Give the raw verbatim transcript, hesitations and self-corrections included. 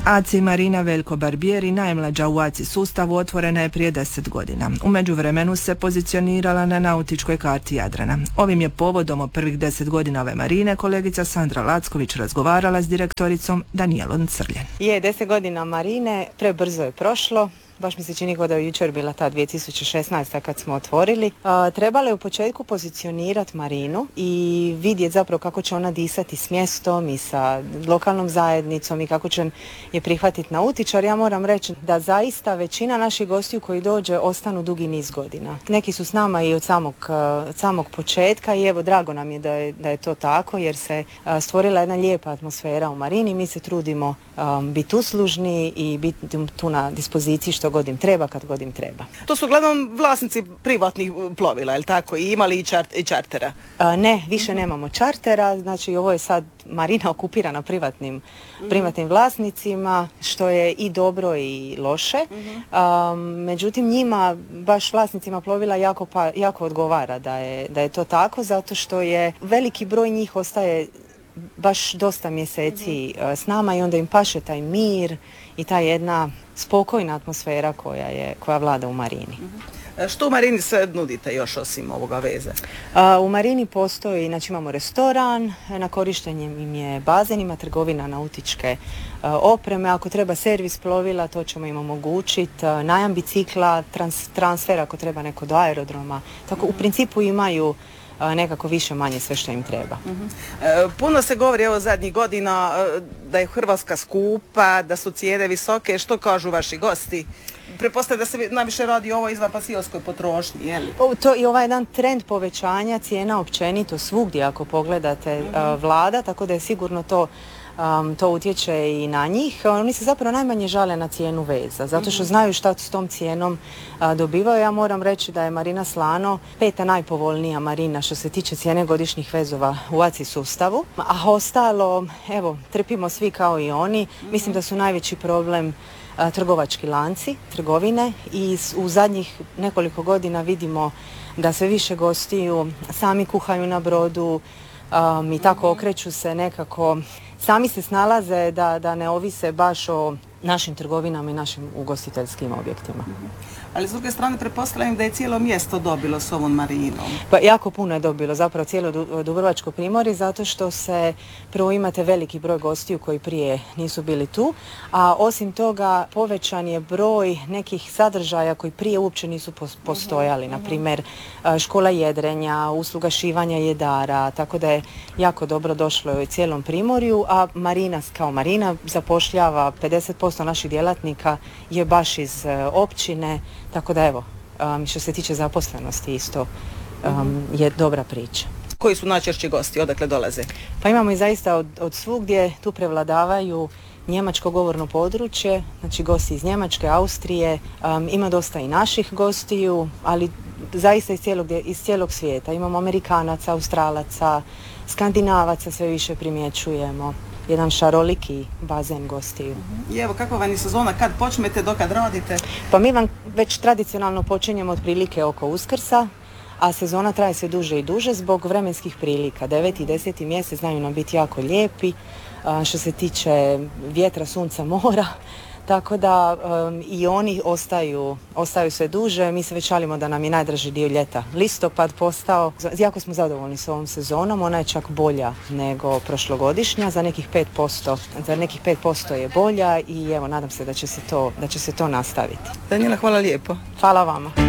A C I Marina Veljko Barbieri, najmlađa u A C I sustavu, otvorena je prije deset godina. U međuvremenu se pozicionirala na nautičkoj karti Jadrana. Ovim je povodom o prvih deset godina ove marine kolegica Sandra Lacković razgovarala s direktoricom Danijelom Crljen. Je, deset godina marine, prebrzo je prošlo. Baš mi se čini kao da je jučer bila ta dvije tisuće šesnaesta kad smo otvorili. A, trebalo je u početku pozicionirati marinu i vidjeti zapravo kako će ona disati s mjestom i sa lokalnom zajednicom i kako će je prihvatiti nautičar. Ja moram reći da zaista većina naših gostiju koji dođe ostanu dugi niz godina. Neki su s nama i od samog, od samog početka i evo drago nam je da je, da je to tako jer se a, stvorila jedna lijepa atmosfera u marini. Mi se trudimo um, biti uslužni i biti tu na dispoziciji što god im treba, kad god im treba. To su uglavnom vlasnici privatnih plovila, je li tako? I imali i, čart, i čartera? A, ne, više mm-hmm. nemamo čartera, znači ovo je sad marina okupirana privatnim, mm-hmm. privatnim vlasnicima, što je i dobro i loše. Mm-hmm. A, međutim, njima, baš vlasnicima plovila, jako, pa, jako odgovara da je, da je to tako, zato što je veliki broj njih ostaje baš dosta mjeseci mm-hmm. s nama i onda im paše taj mir i ta jedna spokojna atmosfera koja je, koja vlada u marini. Mm-hmm. Što u marini se nudite još osim ovoga veze? A, u marini postoji, znači imamo restoran, na korištenje im je bazen, ima trgovina nautičke a, opreme, ako treba servis plovila, to ćemo im omogućiti, najam bicikla, trans, transfer ako treba neko do aerodroma, tako mm-hmm. u principu imaju nekako više manje sve što im treba. Uh-huh. E, puno se govori evo zadnjih godina da je Hrvatska skupa, da su cijene visoke. Što kažu vaši gosti? Pretpostavljam da se najviše radi ovo izvan pasijskoj potrošnji, je li? O, to i ovaj jedan trend povećanja cijena općenito svugdje ako pogledate uh-huh. uh, vlada, tako da je sigurno to Um, to utječe i na njih. Oni se zapravo najmanje žale na cijenu veza, zato što znaju šta s tom cijenom a, dobivaju. Ja moram reći da je Marina Slano peta najpovoljnija marina što se tiče cijene godišnjih vezova u A C I sustavu, a ostalo, evo, trpimo svi kao i oni. Mislim da su najveći problem a, trgovački lanci, trgovine i u zadnjih nekoliko godina vidimo da sve više gostiju sami kuhaju na brodu um, i tako okreću se nekako. Sami se snalaze da, da ne ovise baš o našim trgovinama i našim ugostiteljskim objektima. Ali s druge strane pretpostavljam da je cijelo mjesto dobilo s ovom marinom. Pa jako puno je dobilo, zapravo cijelo Dubrovačko primorje, zato što se prvo imate veliki broj gostiju koji prije nisu bili tu, a osim toga povećan je broj nekih sadržaja koji prije uopće nisu postojali, uh-huh, na primjer škola jedrenja, usluga šivanja jedara, tako da je jako dobro došlo i cijelom primorju, a marina kao marina zapošljava pedeset posto naših djelatnika je baš iz općine, tako da evo, um, što se tiče zaposlenosti isto um, je dobra priča. Koji su najčešći gosti, odakle dolaze? Pa imamo i zaista od, od svugdje, tu prevladavaju njemačko govorno područje, znači gosti iz Njemačke, Austrije, um, ima dosta i naših gostiju, ali zaista iz cijelog, iz cijelog svijeta. Imamo Amerikanaca, Australaca, Skandinavaca sve više primjećujemo. Jedan šaroliki bazen gostiju. I evo, kako vam je sezona, kad počnete, dokad radite? Pa mi vam već tradicionalno počinjemo otprilike oko Uskrsa, a sezona traje sve duže i duže zbog vremenskih prilika. deveti i deseti mjesec znaju nam biti jako lijepi, a, što se tiče vjetra, sunca, mora, tako da um, i oni ostaju, ostaju sve duže. Mi se već šalimo da nam je najdraži dio ljeta listopad postao. Jako smo zadovoljni s ovom sezonom, ona je čak bolja nego prošlogodišnja, za nekih pet posto, za nekih pet posto je bolja i evo, nadam se da će se to, da će se to nastaviti. Daniela, hvala lijepo. Hvala vama.